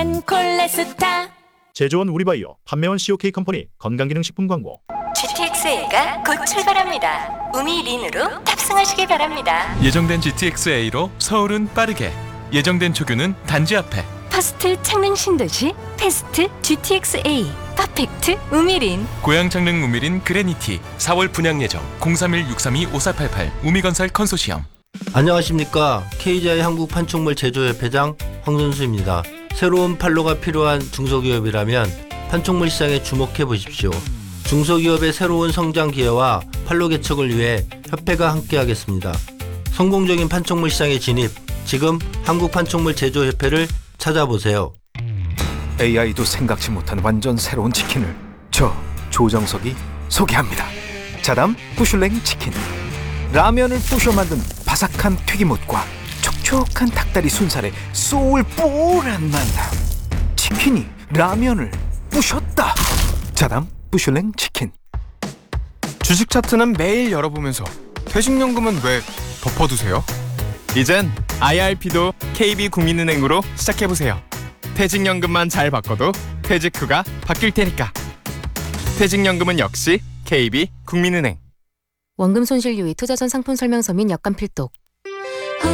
콜레스타. 제조원 우리바이오, 판매원 COK 컴퍼니 건강기능식품 광고. GTX-A가 곧 출발합니다. 우미린으로 탑승하시기 바랍니다. 예정된 GTX-A로 서울은 빠르게, 예정된 조교는 단지 앞에. 퍼스트 창릉 신도시 패스트 GTX-A 퍼펙트 우미린. 고양 창릉 우미린 그레니티 4월 분양 예정 031-632-5488 우미건설 컨소시엄. 안녕하십니까. KGI 한국판촉물 제조협회장 황선수입니다. 새로운 판로가 필요한 중소기업이라면 판촉물 시장에 주목해 보십시오. 중소기업의 새로운 성장 기회와 판로 개척을 위해 협회가 함께하겠습니다. 성공적인 판촉물 시장에 진입, 지금 한국판촉물 제조협회를 찾아보세요. AI도 생각지 못한 완전 새로운 치킨을 저 조정석이 소개합니다. 자담 부슐랭 치킨. 라면을 부셔 만든 바삭한 튀김옷과 촉촉한 닭다리 순살의 소울풀한 만남. 치킨이 라면을 부셨다. 자담 부슐랭 치킨. 주식 차트는 매일 열어보면서 퇴직연금은 왜 덮어두세요? 이젠 IRP도 KB국민은행으로 시작해보세요. 퇴직연금만 잘 바꿔도 퇴직 후가 바뀔 테니까. 퇴직연금은 역시 KB국민은행. 원금 손실 유의 투자전 상품 설명서 및 약관 필독.